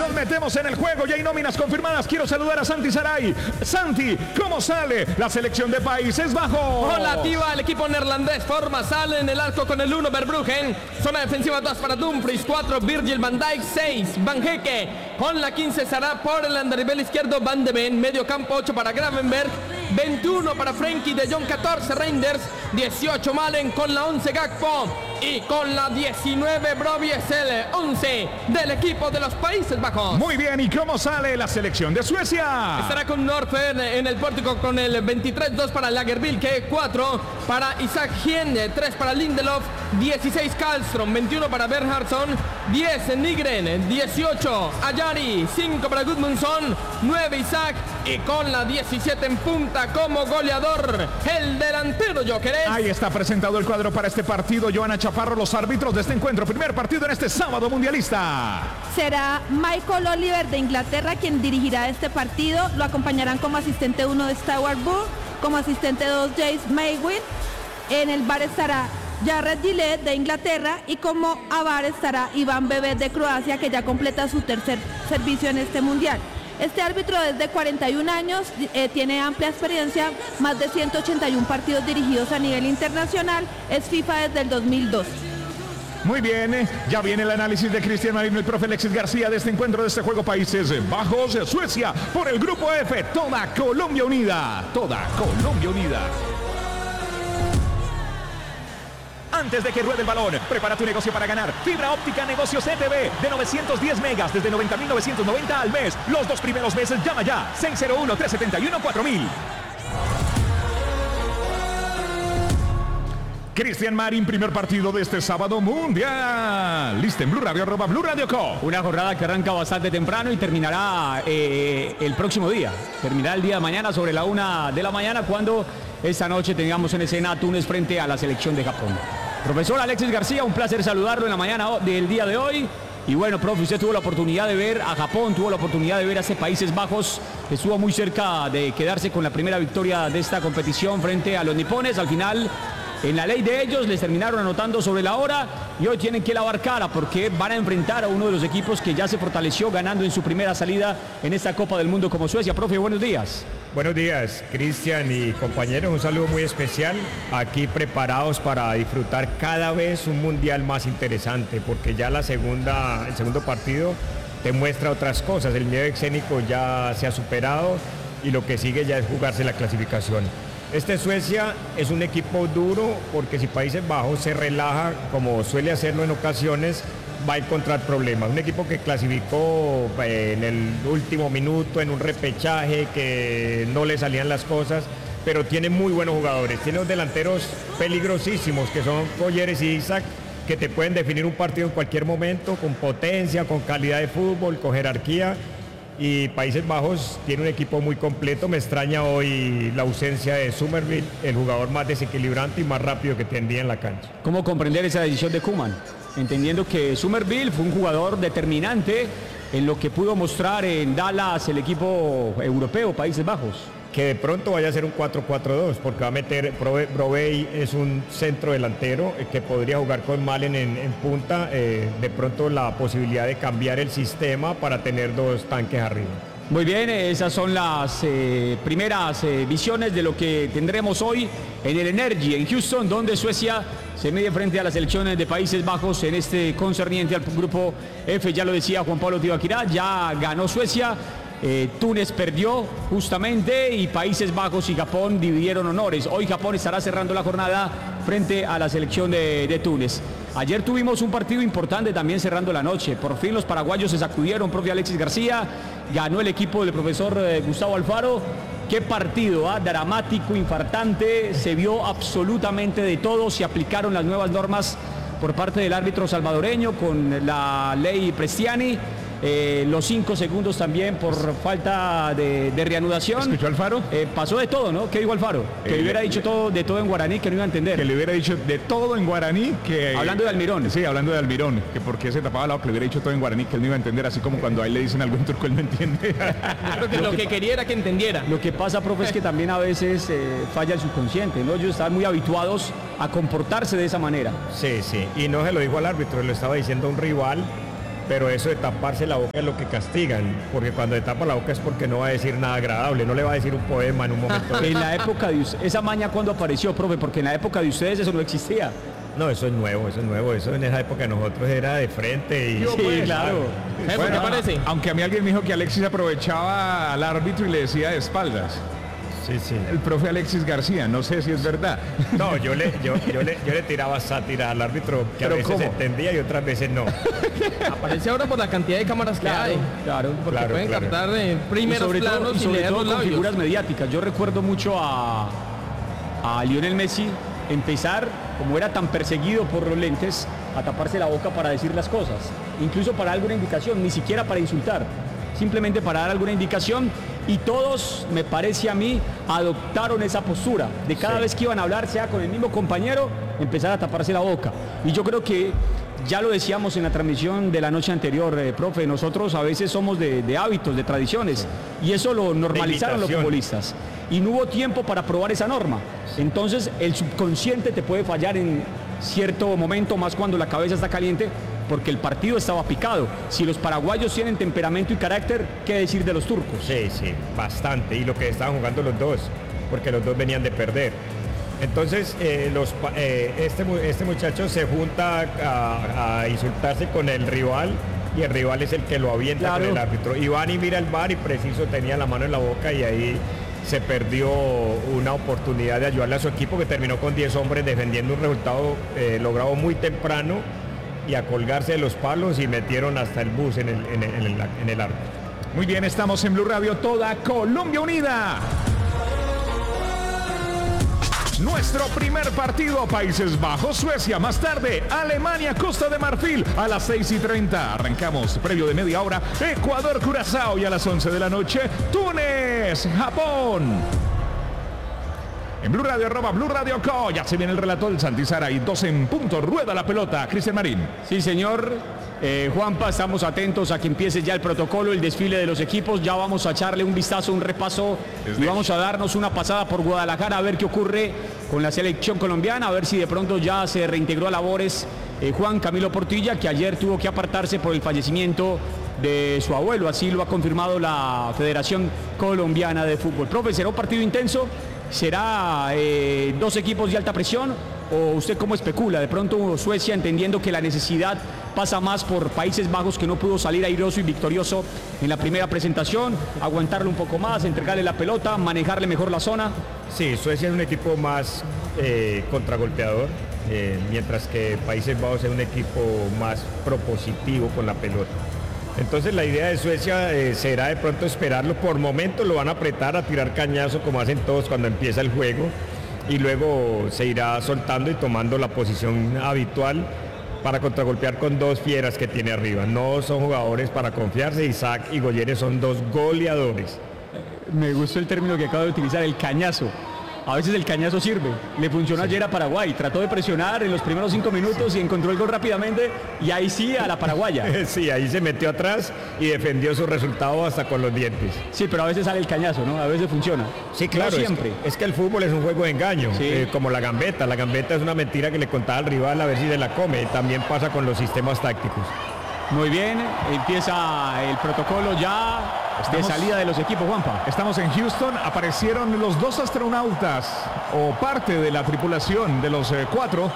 Nos metemos en el juego, ya hay nóminas confirmadas. Quiero saludar a Santi Saray. Santi, ¿cómo sale la selección de Países Bajos? Hola, Tiva, el equipo neerlandés forma, sale en el arco con el 1 Verbruggen, zona defensiva 2 para Dumfries, 4 Virgil van Dijk, 6 Van Hecke, con la 15 será por el nivel izquierdo Van de Ven, medio campo 8 para Gravenberg, 21 para Frenkie de Jong, 14 Reinders, 18 Malen, con la 11 Gakpo y con la 19 Brobiesel, 11 del equipo de los Países Bajos. Muy bien, ¿y cómo sale la selección de Suecia? Estará con Norfer en el pórtico con el 23, 2 para Lagerbilke, 4 para Isaac Hien, 3 para Lindelof, 16 Karlström, 21 para Bernhardsson, 10 Nygren, 18 Ayari, 5 para Gudmundsson, 9 Isaac y con la 17 en punta como goleador, el delantero Gyökeres. Ahí está presentado el cuadro para este partido. Joana Chaparro, los árbitros de este encuentro. Primer partido en este sábado mundialista. Será Michael Oliver de Inglaterra quien dirigirá este partido. Lo acompañarán como asistente 1 de Stewart Burr, como asistente 2 Jace Maywin. En el bar estará Jared Gillette de Inglaterra y como avar estará Iván Bebet de Croacia, que ya completa su tercer servicio en este mundial. Este árbitro es de 41 años, tiene amplia experiencia, más de 181 partidos dirigidos a nivel internacional, es FIFA desde el 2002. Muy bien, ya viene el análisis de Cristian Marín, el profe Alexis García de este encuentro, de este juego Países Bajos, Suecia, por el grupo F, toda Colombia unida, toda Colombia unida. Antes de que ruede el balón, prepara tu negocio para ganar. Fibra óptica Negocios ETV de 910 megas desde 90.990 al mes. Los 2 primeros meses llama ya. 601-371-4000. Cristian Marín, primer partido de este sábado mundial. Lista en Blue Radio, @Blue Radio Co. Una jornada que arranca bastante temprano y terminará el próximo día. Terminará el día de mañana sobre la 1 de la mañana cuando esta noche tengamos en escena a Túnez frente a la selección de Japón. Profesor Alexis García, un placer saludarlo en la mañana del día de hoy. Y bueno, profe, usted tuvo la oportunidad de ver a Japón, tuvo la oportunidad de ver a ese Países Bajos, que estuvo muy cerca de quedarse con la primera victoria de esta competición frente a los nipones. Al final, en la ley de ellos, les terminaron anotando sobre la hora y hoy tienen que lavar cara porque van a enfrentar a uno de los equipos que ya se fortaleció ganando en su primera salida en esta Copa del Mundo como Suecia. Profe, buenos días. Buenos días, Cristian y compañeros, un saludo muy especial, aquí preparados para disfrutar cada vez un mundial más interesante, porque ya el segundo partido te muestra otras cosas, el miedo escénico ya se ha superado y lo que sigue ya es jugarse la clasificación. Suecia es un equipo duro porque si Países Bajos se relaja, como suele hacerlo en ocasiones, va a encontrar problemas. Un equipo que clasificó en el último minuto, en un repechaje, que no le salían las cosas, pero tiene muy buenos jugadores. Tiene dos delanteros peligrosísimos, que son Colleres y Isaac, que te pueden definir un partido en cualquier momento, con potencia, con calidad de fútbol, con jerarquía. Y Países Bajos tiene un equipo muy completo. Me extraña hoy la ausencia de Summerville, el jugador más desequilibrante y más rápido que tendría en la cancha. ¿Cómo comprender esa decisión de Koeman? Entendiendo que Summerville fue un jugador determinante en lo que pudo mostrar en Dallas el equipo europeo, Países Bajos. Que de pronto vaya a ser un 4-4-2, porque va a meter, Brovey es un centro delantero que podría jugar con Malen en punta, de pronto la posibilidad de cambiar el sistema para tener dos tanques arriba. Muy bien, esas son las primeras visiones de lo que tendremos hoy en el Energy en Houston, donde Suecia se mide frente a las selecciones de Países Bajos en este concerniente al grupo F. Ya lo decía Juan Pablo Tibaquirá, ya ganó Suecia. Túnez perdió justamente y Países Bajos y Japón dividieron honores. Hoy Japón estará cerrando la jornada frente a la selección de Túnez. Ayer tuvimos un partido importante también cerrando la noche. Por fin los paraguayos se sacudieron, profe Alexis García. Ganó el equipo del profesor Gustavo Alfaro. Qué partido, dramático, infartante. Se vio absolutamente de todo. Se aplicaron las nuevas normas por parte del árbitro salvadoreño con la ley Prestiani. Los 5 segundos también por falta de reanudación. ¿Escuchó Alfaro? Pasó de todo, ¿no? ¿Qué dijo Alfaro? Que le hubiera dicho de todo en guaraní, que no iba a entender. Que le hubiera dicho de todo en guaraní. Que hablando de Almirón. Sí, hablando de Almirón. Que por qué se tapaba la boca, que le hubiera dicho todo en guaraní, que él no iba a entender, así como cuando a él le dicen algo en turco, él no entiende. Yo creo que lo que quería era que entendiera. Lo que pasa, profe, es que también a veces falla el subconsciente, ¿no? Ellos estaban muy habituados a comportarse de esa manera. Sí, sí. Y no se lo dijo al árbitro, lo estaba diciendo a un rival. pero eso de taparse la boca es lo que castigan, porque cuando le tapa la boca es porque no va a decir nada agradable, no le va a decir un poema en un momento. En la época de esa maña cuando apareció, profe, porque en la época de ustedes eso no existía. No, eso es nuevo, eso en esa época de nosotros era de frente y... Sí, claro. Jefe, ¿qué parece? Aunque a mí alguien me dijo que Alexis aprovechaba al árbitro y le decía de espaldas. Sí, sí. El profe Alexis García, no sé si es verdad. No, yo le tiraba sátiras al árbitro que a ¿Pero veces cómo? entendía y otras veces no. Aparece ahora por la cantidad de cámaras que hay. Claro. Porque Claro, pueden claro. captar primeros sobre planos y sobre leer todo los con labios. figuras mediáticas. Yo recuerdo mucho a Lionel Messi empezar, como era tan perseguido por los lentes, a taparse la boca para decir las cosas, incluso para dar alguna indicación, ni siquiera para insultar, simplemente para dar alguna indicación, y todos, me parece a mí, adoptaron esa postura de cada vez que iban a hablar, sea con el mismo compañero, empezar a taparse la boca. Y yo creo que ya lo decíamos en la transmisión de la noche anterior, profe, nosotros a veces somos de hábitos, de tradiciones, y eso lo normalizaron los imitación. futbolistas. Y no hubo tiempo para probar esa norma. Entonces el subconsciente te puede fallar en cierto momento, más cuando la cabeza está caliente, porque el partido estaba picado. Si los paraguayos tienen temperamento y carácter, ¿qué decir de los turcos? Sí, sí, bastante. Y lo que estaban jugando los dos, porque los dos venían de perder. Entonces, este muchacho se junta a insultarse con el rival y el rival es el que lo avienta Claro. con el árbitro. Y van y mira el VAR y preciso tenía la mano en la boca y ahí se perdió una oportunidad de ayudarle a su equipo que terminó con 10 hombres defendiendo un resultado logrado muy temprano y a colgarse de los palos y metieron hasta el bus en el arco. Muy bien, estamos en Blue Radio, toda Colombia unida. Nuestro primer partido, Países Bajos, Suecia. Más tarde, Alemania, Costa de Marfil, a las 6:30. Arrancamos, previo de media hora, Ecuador, Curazao. Y a las 11 de la noche, Túnez, Japón. En Blue Radio, @Blue Radio Co. Ya se viene el relato del Santizara y 2 en punto. Rueda la pelota, Cristian Marín. Sí, señor. Juanpa, estamos atentos a que empiece ya el protocolo, el desfile de los equipos. Ya vamos a echarle un vistazo, un repaso y vamos a darnos una pasada por Guadalajara a ver qué ocurre con la selección colombiana, a ver si de pronto ya se reintegró a labores Juan Camilo Portilla, que ayer tuvo que apartarse por el fallecimiento de su abuelo. Así lo ha confirmado la Federación Colombiana de Fútbol. Profe, ¿será un partido intenso? ¿Será 2 equipos de alta presión? ¿O usted cómo especula? De pronto Suecia, entendiendo que la necesidad pasa más por Países Bajos, que no pudo salir airoso y victorioso en la primera presentación, aguantarle un poco más, entregarle la pelota, manejarle mejor la zona. Sí, Suecia es un equipo más contragolpeador, mientras que Países Bajos es un equipo más propositivo con la pelota. Entonces la idea de Suecia será de pronto esperarlo. Por momentos lo van a apretar, a tirar cañazo como hacen todos cuando empieza el juego y luego se irá soltando y tomando la posición habitual para contragolpear con 2 fieras que tiene arriba. No son jugadores para confiarse. Isaac y Goyeres son 2 goleadores. Me gustó el término que acaba de utilizar, el cañazo. A veces el cañazo sirve. Le funcionó ayer a Paraguay. Trató de presionar en los primeros 5 minutos y encontró el gol rápidamente. Y ahí sí a la paraguaya. Sí, ahí se metió atrás y defendió su resultado hasta con los dientes. Sí, pero a veces sale el cañazo, ¿no? A veces funciona. Sí, claro. No siempre. Es que el fútbol es un juego de engaño, Sí. como la gambeta. La gambeta es una mentira que le contaba al rival a ver si se la come. También pasa con los sistemas tácticos. Muy bien, empieza el protocolo ya de salida de los equipos, Juanpa. Estamos en Houston, aparecieron los 2 astronautas o parte de la tripulación de los 4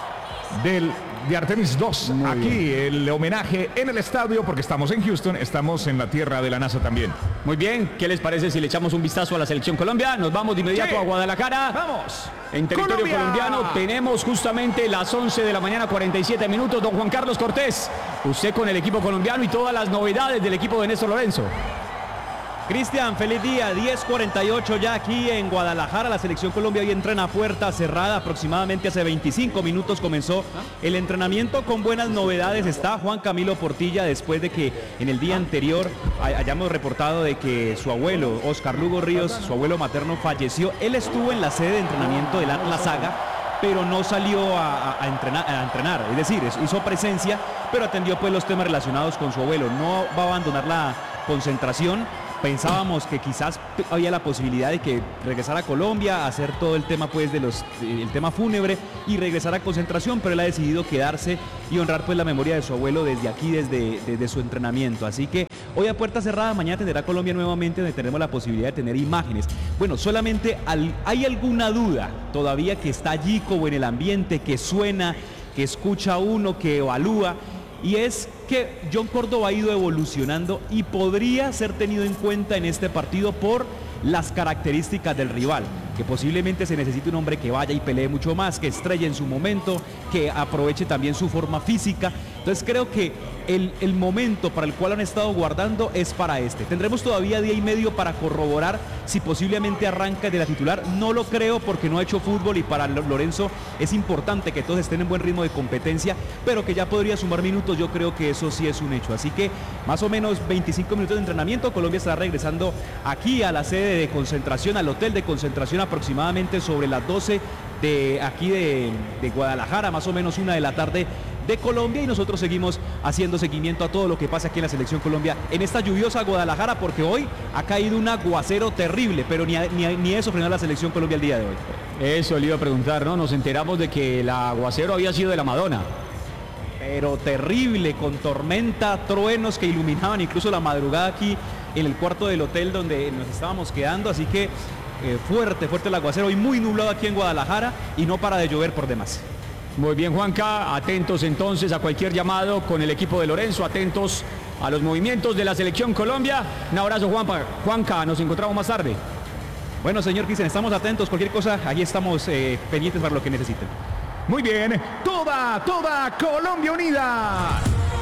de Artemis 2. Muy Aquí bien. el homenaje en el estadio, porque estamos en Houston, estamos en la tierra de la NASA también. Muy bien, ¿qué les parece si le echamos un vistazo a la selección Colombia? Nos vamos de inmediato Sí. a Guadalajara. ¡Vamos! En territorio ¡Colombia! colombiano tenemos justamente las 11 de la mañana, 47 minutos. Don Juan Carlos Cortés, usted con el equipo colombiano y todas las novedades del equipo de Néstor Lorenzo. Cristian, feliz día, 10:48 ya aquí en Guadalajara. La selección Colombia hoy entrena a puerta cerrada, aproximadamente hace 25 minutos comenzó el entrenamiento. Con buenas novedades está Juan Camilo Portilla, después de que en el día anterior hayamos reportado de que su abuelo, Oscar Lugo Ríos, su abuelo materno, falleció. Él estuvo en la sede de entrenamiento del Atlas Saga, pero no salió a entrenar, es decir, hizo presencia, pero atendió pues los temas relacionados con su abuelo. No va a abandonar la concentración pensábamos que quizás había la posibilidad de que regresara a Colombia, hacer todo el tema pues el tema fúnebre y regresar a concentración, pero él ha decidido quedarse y honrar pues la memoria de su abuelo desde aquí, desde su entrenamiento. Así que hoy a puerta cerrada, mañana tendrá Colombia nuevamente, donde tenemos la posibilidad de tener imágenes. Bueno, solamente hay alguna duda todavía que está allí como en el ambiente, que suena, que escucha uno, que evalúa, y es que John Córdoba ha ido evolucionando y podría ser tenido en cuenta en este partido por las características del rival, que posiblemente se necesite un hombre que vaya y pelee mucho más, que estrelle en su momento, que aproveche también su forma física. Entonces creo que el momento para el cual han estado guardando es para este. Tendremos todavía día y medio para corroborar si posiblemente arranca de la titular. No lo creo porque no ha hecho fútbol y para Lorenzo es importante que todos estén en buen ritmo de competencia, pero que ya podría sumar minutos, yo creo que eso sí es un hecho. Así que más o menos 25 minutos de entrenamiento. Colombia estará regresando aquí a la sede de concentración, al hotel de concentración, aproximadamente sobre las 12 de aquí de Guadalajara, más o menos 1 de la tarde de Colombia, y nosotros seguimos haciendo seguimiento a todo lo que pasa aquí en la Selección Colombia en esta lluviosa Guadalajara, porque hoy ha caído un aguacero terrible, pero ni eso frenó a la Selección Colombia el día de hoy. Eso le iba a preguntar, ¿no? Nos enteramos de que el aguacero había sido de la Madonna. Pero terrible, con tormenta, truenos que iluminaban incluso la madrugada aquí en el cuarto del hotel donde nos estábamos quedando, así que fuerte el aguacero, hoy muy nublado aquí en Guadalajara y no para de llover por demás. Muy bien, Juanca, atentos entonces a cualquier llamado con el equipo de Lorenzo, atentos a los movimientos de la Selección Colombia. Un abrazo, Juanca, nos encontramos más tarde. Bueno, señor Cristian, estamos atentos, cualquier cosa, ahí estamos pendientes para lo que necesiten. Muy bien, toda Colombia unida.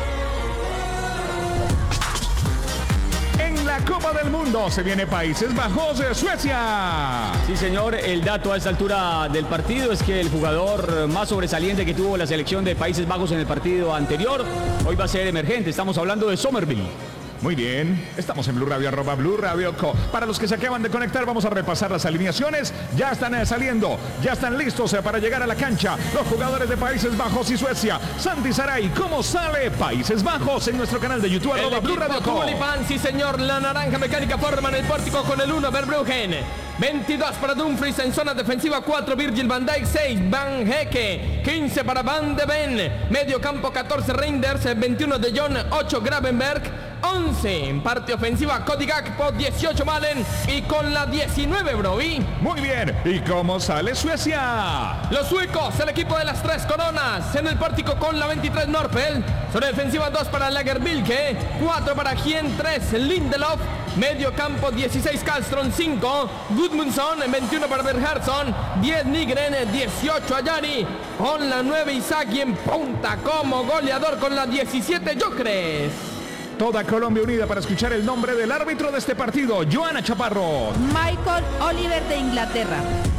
En la Copa del Mundo se viene Países Bajos, Suecia. Sí, señor, el dato a esta altura del partido es que el jugador más sobresaliente que tuvo la selección de Países Bajos en el partido anterior, hoy va a ser emergente. Estamos hablando de Somerville. Muy bien, estamos en Blue Radio, @Blue Radio Co. Para los que se acaban de conectar, vamos a repasar las alineaciones. Ya están saliendo, ya están listos para llegar a la cancha los jugadores de Países Bajos y Suecia. Santi Saray, ¿cómo sale Países Bajos en nuestro canal de YouTube? @Blue Radio Co. Sí, señor, la naranja mecánica forman el pórtico con el 1 Verbruggen, 22 para Dumfries en zona defensiva, 4 Virgil van Dijk, 6 Van Hecke, 15 para Van de Ven, medio campo 14 Reinders, 21 de Jong, 8 Gravenberg, 11 en parte ofensiva Cody Gakpo, 18 Malen y con la 19 Broby. Muy bien, ¿y cómo sale Suecia? Los suecos, el equipo de las 3 coronas, en el pórtico con la 23 Norfeld, zona defensiva 2 para Lagerbilke, 4 para Hien, 3 Lindelof, medio campo 16 Karlström, 5 Gudmundsson, 21 para Berhardsson, 10 Nygren, 18 Ayari, con la 9 Isaac y en punta como goleador con la 17 Gyökeres. Toda Colombia unida para escuchar el nombre del árbitro de este partido, Joana Chaparro. Michael Oliver de Inglaterra.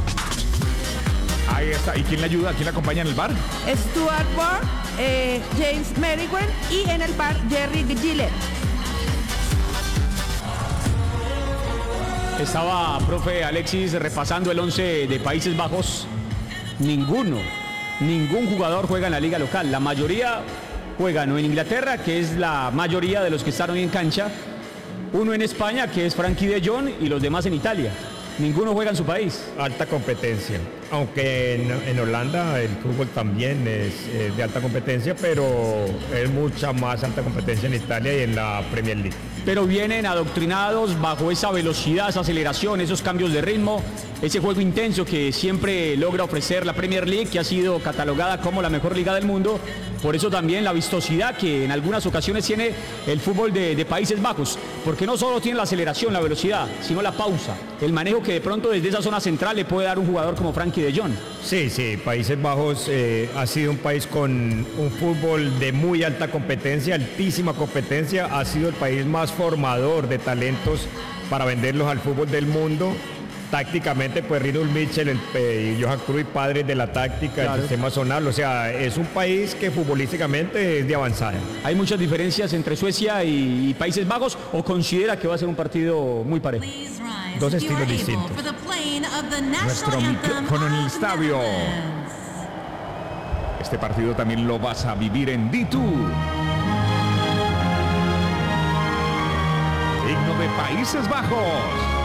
Ahí está. ¿Y quién le ayuda? ¿Quién le acompaña en el bar? Stuart Ward, James Merriwen y en el bar Jerry Gillett. Estaba, profe Alexis, repasando el 11 de Países Bajos. Ningún jugador juega en la liga local. La mayoría juegan o en Inglaterra, que es la mayoría de los que están hoy en cancha, uno en España, que es Frankie de Jong, y los demás en Italia. Ninguno juega en su país. Alta competencia, aunque en Holanda el fútbol también es de alta competencia, pero es mucha más alta competencia en Italia y en la Premier League. Pero vienen adoctrinados bajo esa velocidad, esa aceleración, esos cambios de ritmo, ese juego intenso que siempre logra ofrecer la Premier League, que ha sido catalogada como la mejor liga del mundo. Por eso también la vistosidad que en algunas ocasiones tiene el fútbol de Países Bajos, porque no solo tiene la aceleración, la velocidad, sino la pausa, el manejo que de pronto desde esa zona central le puede dar un jugador como Frankie de Jong. Sí, Países Bajos ha sido un país con un fútbol de muy alta competencia, altísima competencia, ha sido el país más formador de talentos para venderlos al fútbol del mundo. Tácticamente, pues Rinus Michel y Johan Cruyff, padres de la táctica, claro, el sistema zonal, o sea, es un país que futbolísticamente es de avanzada. ¿Hay muchas diferencias entre Suecia y Países Bajos o considera que va a ser un partido muy parejo? Dos estilos distintos. Nuestro micrófono en el estadio. Este partido también lo vas a vivir en D2. Himno de Países Bajos.